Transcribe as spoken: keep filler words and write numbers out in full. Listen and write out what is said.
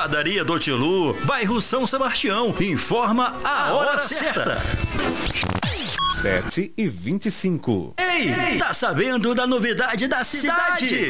Padaria do Tilu, bairro São Sebastião. Informa a hora certa. sete e vinte e cinco. Ei, tá sabendo da novidade da cidade?